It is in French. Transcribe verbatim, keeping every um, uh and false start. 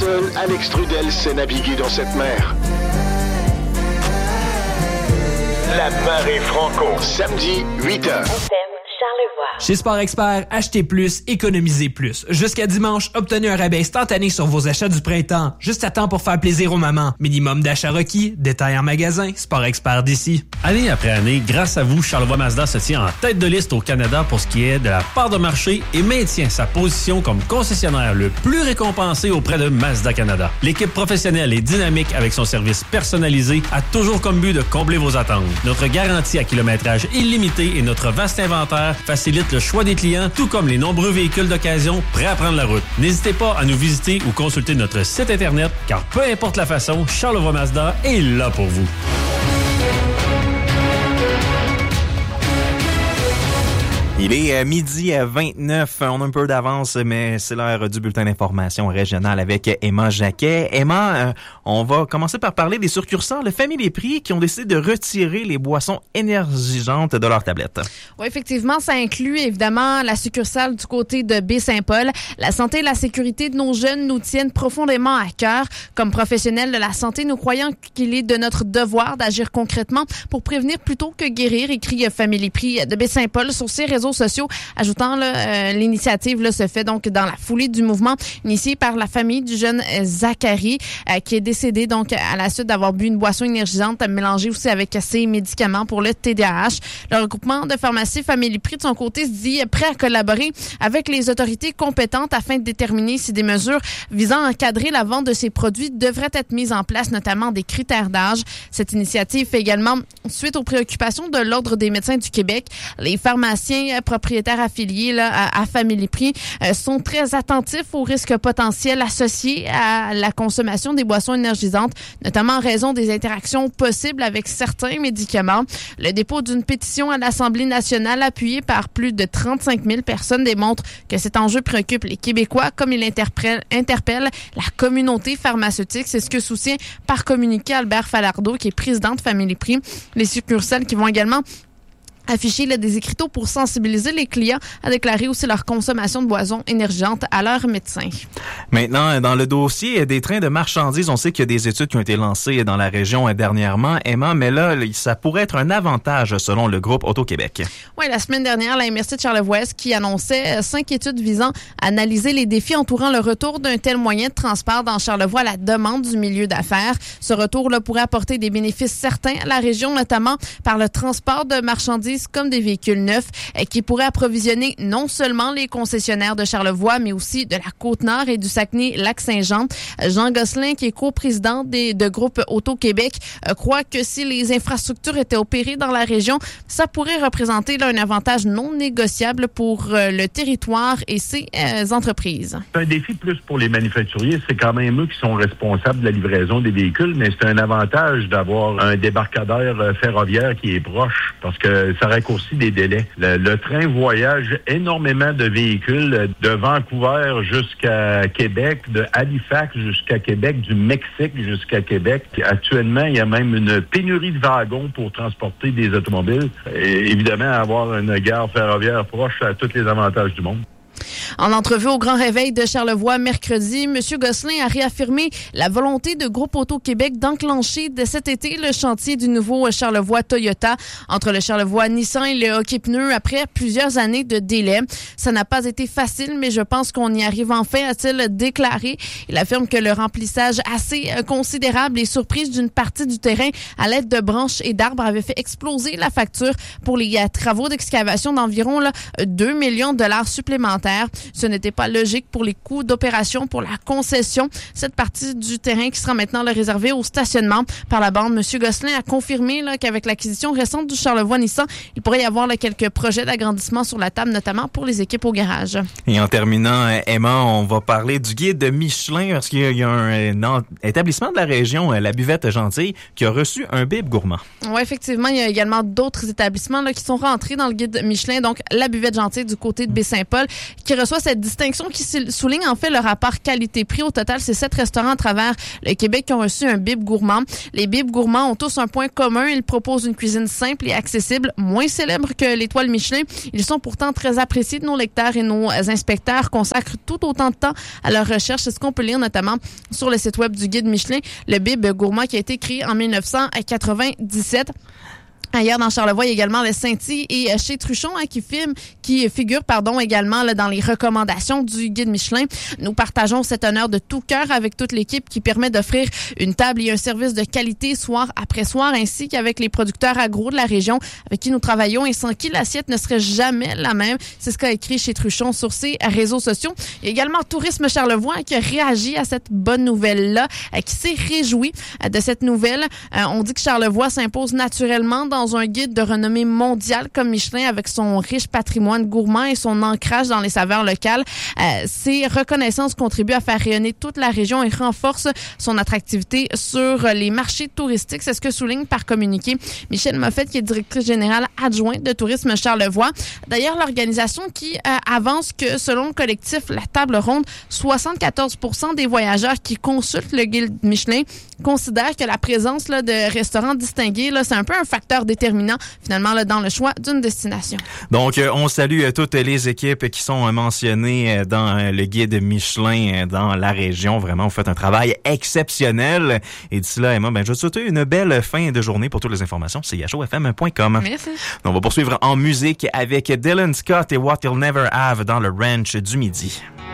Seul Alex Trudel sait naviguer dans cette mer. La marée Franco, samedi, huit heures. Chez Sport Expert, achetez plus, économisez plus. Jusqu'à dimanche, obtenez un rabais instantané sur vos achats du printemps. Juste à temps pour faire plaisir aux mamans. Minimum d'achat requis, détail en magasin, Sport Expert d'ici. Année après année, grâce à vous, Charlevoix Mazda se tient en tête de liste au Canada pour ce qui est de la part de marché et maintient sa position comme concessionnaire le plus récompensé auprès de Mazda Canada. L'équipe professionnelle et dynamique avec son service personnalisé a toujours comme but de combler vos attentes. Notre garantie à kilométrage illimité et notre vaste inventaire facilite le choix des clients, tout comme les nombreux véhicules d'occasion prêts à prendre la route. N'hésitez pas à nous visiter ou consulter notre site Internet, car peu importe la façon, Charlevoix Mazda est là pour vous. Il est à midi vingt-neuf. On a un peu d'avance, mais c'est l'heure du bulletin d'information régionale avec Emma Jacquet. Emma, euh, on va commencer par parler des succursales Famille Prix qui ont décidé de retirer les boissons énergisantes de leur tablette. Oui, effectivement, ça inclut évidemment la succursale du côté de Baie-Saint-Paul. La santé et la sécurité de nos jeunes nous tiennent profondément à cœur. Comme professionnels de la santé, nous croyons qu'il est de notre devoir d'agir concrètement pour prévenir plutôt que guérir, écrit Famille Prix de Baie-Saint-Paul sur ses réseaux sociaux, ajoutant là, euh, l'initiative là, se fait donc dans la foulée du mouvement initié par la famille du jeune euh, Zachary euh, qui est décédé donc à la suite d'avoir bu une boisson énergisante mélangée aussi avec ses médicaments pour le T D A H. Le regroupement de pharmacies Famille Prix de son côté se dit prêt à collaborer avec les autorités compétentes afin de déterminer si des mesures visant à encadrer la vente de ces produits devraient être mises en place, notamment des critères d'âge. Cette initiative fait également suite aux préoccupations de l'Ordre des médecins du Québec. Les pharmaciens propriétaires affiliés là, à, à Famille Prix euh, sont très attentifs aux risques potentiels associés à la consommation des boissons énergisantes, notamment en raison des interactions possibles avec certains médicaments. Le dépôt d'une pétition à l'Assemblée nationale appuyée par plus de trente-cinq mille personnes démontre que cet enjeu préoccupe les Québécois comme il interpelle, interpelle la communauté pharmaceutique. C'est ce que soutient par communiqué Albert Falardeau, qui est président de Famille Prix. Les succursales qui vont également afficher là, des écriteaux pour sensibiliser les clients à déclarer aussi leur consommation de boissons énergisantes à leur médecin. Maintenant, dans le dossier des trains de marchandises, on sait qu'il y a des études qui ont été lancées dans la région dernièrement, Emma, mais là, ça pourrait être un avantage selon le groupe Auto-Québec. Oui, la semaine dernière, la M R C de Charlevoix-Est qui annonçait cinq études visant à analyser les défis entourant le retour d'un tel moyen de transport dans Charlevoix à la demande du milieu d'affaires. Ce retour là, pourrait apporter des bénéfices certains à la région, notamment par le transport de marchandises comme des véhicules neufs euh, qui pourraient approvisionner non seulement les concessionnaires de Charlevoix, mais aussi de la Côte-Nord et du Saguenay-Lac-Saint-Jean. Euh, Jean Gosselin, qui est coprésident des, de groupe Auto-Québec, euh, croit que si les infrastructures étaient opérées dans la région, ça pourrait représenter là, un avantage non négociable pour euh, le territoire et ses euh, entreprises. C'est un défi plus pour les manufacturiers. C'est quand même eux qui sont responsables de la livraison des véhicules, mais c'est un avantage d'avoir un débarcadère euh, ferroviaire qui est proche parce que ça raccourcit des délais. Le, le train voyage énormément de véhicules de Vancouver jusqu'à Québec, de Halifax jusqu'à Québec, du Mexique jusqu'à Québec. Actuellement, il y a même une pénurie de wagons pour transporter des automobiles. Et évidemment, avoir une gare ferroviaire proche a tous les avantages du monde. En entrevue au Grand Réveil de Charlevoix mercredi, M. Gosselin a réaffirmé la volonté de Groupe Auto-Québec d'enclencher dès cet été le chantier du nouveau Charlevoix Toyota entre le Charlevoix Nissan et le hockey pneu après plusieurs années de délai. Ça n'a pas été facile, mais je pense qu'on y arrive enfin, a-t-il déclaré. Il affirme que le remplissage assez considérable et surprise d'une partie du terrain à l'aide de branches et d'arbres avait fait exploser la facture pour les travaux d'excavation d'environ là, deux millions de dollars supplémentaires. Ce n'était pas logique pour les coûts d'opération pour la concession. Cette partie du terrain qui sera maintenant là, réservée au stationnement par la bande. M. Gosselin a confirmé là, qu'avec l'acquisition récente du Charlevoix-Nissan, il pourrait y avoir là, quelques projets d'agrandissement sur la table, notamment pour les équipes au garage. Et en terminant, Emma, on va parler du guide de Michelin parce qu'il y a un, un établissement de la région, la Buvette Gentille, qui a reçu un bib gourmand. Oui, effectivement, il y a également d'autres établissements là, qui sont rentrés dans le guide Michelin. Donc, la Buvette Gentille du côté de Baie-Saint-Paul qui reçoit cette distinction qui souligne en fait le rapport qualité-prix. Au total, c'est sept restaurants à travers le Québec qui ont reçu un bib gourmand. Les bibs gourmands ont tous un point commun. Ils proposent une cuisine simple et accessible, moins célèbre que l'étoile Michelin. Ils sont pourtant très appréciés de nos lecteurs et nos inspecteurs consacrent tout autant de temps à leur recherche. C'est ce qu'on peut lire notamment sur le site web du guide Michelin. Le bib gourmand qui a été créé en dix-neuf cent quatre-vingt-dix-sept. Ailleurs dans Charlevoix, il y a également le Saint-Y et chez Truchon hein, qui, filme, qui figure pardon, également là, dans les recommandations du guide Michelin. Nous partageons cet honneur de tout cœur avec toute l'équipe qui permet d'offrir une table et un service de qualité soir après soir, ainsi qu'avec les producteurs agro de la région avec qui nous travaillons et sans qui l'assiette ne serait jamais la même. C'est ce qu'a écrit chez Truchon sur ses réseaux sociaux. Il y a également Tourisme Charlevoix hein, qui a réagi à cette bonne nouvelle-là, euh, qui s'est réjoui euh, de cette nouvelle. Euh, on dit que Charlevoix s'impose naturellement dans dans un guide de renommée mondiale comme Michelin avec son riche patrimoine gourmand et son ancrage dans les saveurs locales. Euh, ces reconnaissances contribuent à faire rayonner toute la région et renforcent son attractivité sur les marchés touristiques. C'est ce que souligne par communiqué Michèle Moffett, qui est directrice générale adjointe de Tourisme Charlevoix. D'ailleurs, l'organisation qui euh, avance que selon le collectif La Table Ronde, soixante-quatorze pour cent des voyageurs qui consultent le guide Michelin considèrent que la présence là, de restaurants distingués, là, c'est un peu un facteur déterminant finalement là, dans le choix d'une destination. Donc, euh, on salue euh, toutes les équipes qui sont euh, mentionnées euh, dans euh, le guide Michelin euh, dans la région. Vraiment, vous faites un travail exceptionnel. Et d'ici là, Emma, ben, je vous souhaite une belle fin de journée. Pour toutes les informations, c'est c h o f m point com. Merci. On va poursuivre en musique avec Dylan Scott et What You'll Never Have dans le Ranch du Midi.